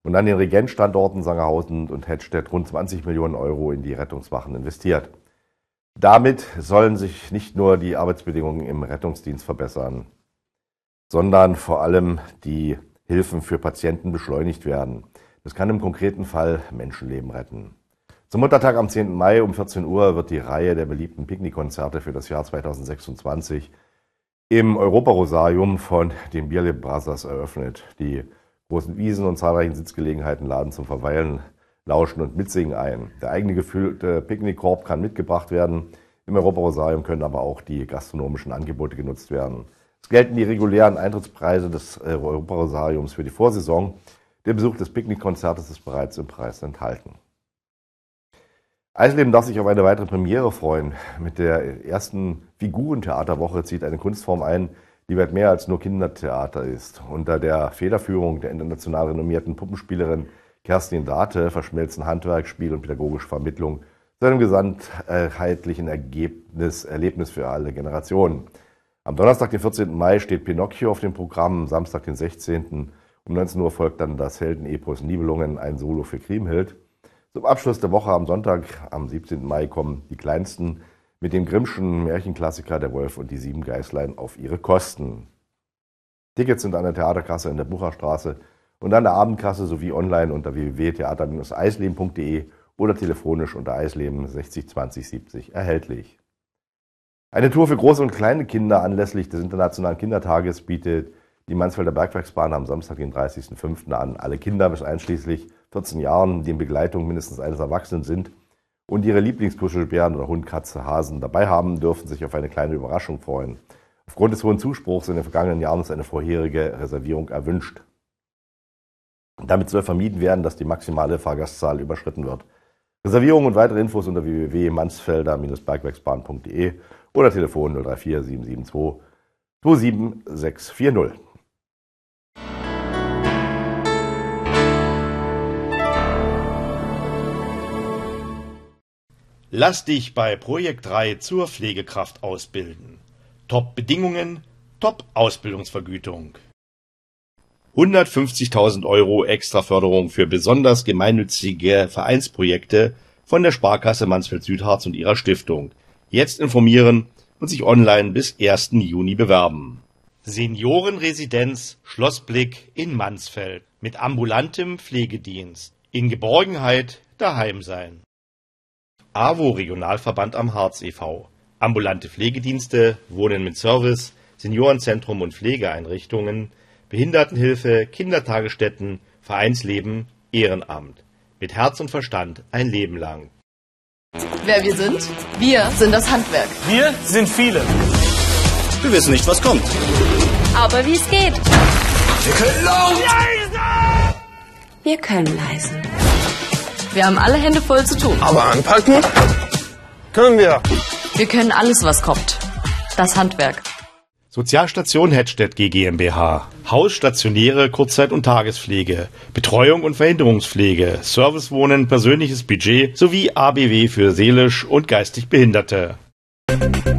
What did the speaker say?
und an den Regent-Standorten Sangerhausen und Hettstedt rund 20 Millionen Euro in die Rettungswachen investiert. Damit sollen sich nicht nur die Arbeitsbedingungen im Rettungsdienst verbessern, sondern vor allem die Hilfen für Patienten beschleunigt werden. Das kann im konkreten Fall Menschenleben retten. Zum Muttertag am 10. Mai um 14 Uhr wird die Reihe der beliebten Picknickkonzerte für das Jahr 2026 im Europa-Rosarium von den Bierle Brothers eröffnet. Die großen Wiesen und zahlreichen Sitzgelegenheiten laden zum Verweilen, Lauschen und Mitsingen ein. Der eigene gefüllte Picknickkorb kann mitgebracht werden. Im Europa-Rosarium können aber auch die gastronomischen Angebote genutzt werden. Es gelten die regulären Eintrittspreise des Europa-Rosariums für die Vorsaison. Der Besuch des Picknickkonzertes ist bereits im Preis enthalten. Eisleben darf sich auf eine weitere Premiere freuen. Mit der ersten Figurentheaterwoche zieht eine Kunstform ein, die weit mehr als nur Kindertheater ist. Unter der Federführung der international renommierten Puppenspielerin Kerstin Date verschmelzen Handwerk, Spiel und pädagogische Vermittlung zu einem gesamtheitlichen Erlebnis für alle Generationen. Am Donnerstag, den 14. Mai, steht Pinocchio auf dem Programm. Am Samstag, den 16. um 19 Uhr folgt dann das Heldenepos Nibelungen, ein Solo für Kriemhild. Zum Abschluss der Woche am Sonntag, am 17. Mai, kommen die Kleinsten mit dem Grimmschen Märchenklassiker Der Wolf und die 7 Geißlein auf ihre Kosten. Tickets sind an der Theaterkasse in der Bucherstraße und an der Abendkasse sowie online unter www.theater-eisleben.de oder telefonisch unter Eisleben 60 20 70 erhältlich. Eine Tour für große und kleine Kinder anlässlich des Internationalen Kindertages bietet die Mansfelder Bergwerksbahn am Samstag, den 30.05. an. Alle Kinder bis einschließlich 14 Jahren, die in Begleitung mindestens eines Erwachsenen sind und ihre Lieblingskuschelbären oder Hund, Katze, Hasen dabei haben, dürfen sich auf eine kleine Überraschung freuen. Aufgrund des hohen Zuspruchs in den vergangenen Jahren ist eine vorherige Reservierung erwünscht. Damit soll vermieden werden, dass die maximale Fahrgastzahl überschritten wird. Reservierungen und weitere Infos unter www.mansfelder-bergwerksbahn.de oder Telefon 034 772 27640. Lass dich bei Projekt 3 zur Pflegekraft ausbilden. Top-Bedingungen, Top-Ausbildungsvergütung. 150.000 Euro Extraförderung für besonders gemeinnützige Vereinsprojekte von der Sparkasse Mansfeld-Südharz und ihrer Stiftung. Jetzt informieren und sich online bis 1. Juni bewerben. Seniorenresidenz Schlossblick in Mansfeld mit ambulantem Pflegedienst. In Geborgenheit daheim sein. AWO Regionalverband am Harz e.V. Ambulante Pflegedienste, Wohnen mit Service, Seniorenzentrum und Pflegeeinrichtungen, Behindertenhilfe, Kindertagesstätten, Vereinsleben, Ehrenamt. Mit Herz und Verstand ein Leben lang. Wer wir sind? Wir sind das Handwerk. Wir sind viele. Wir wissen nicht, was kommt. Aber wie es geht. Wir können laut. Wir können leise. Wir haben alle Hände voll zu tun. Aber anpacken können wir. Wir können alles, was kommt. Das Handwerk. Sozialstation Hettstedt GmbH. Haus, stationäre Kurzzeit- und Tagespflege, Betreuung und Verhinderungspflege, Servicewohnen, persönliches Budget sowie ABW für seelisch und geistig Behinderte.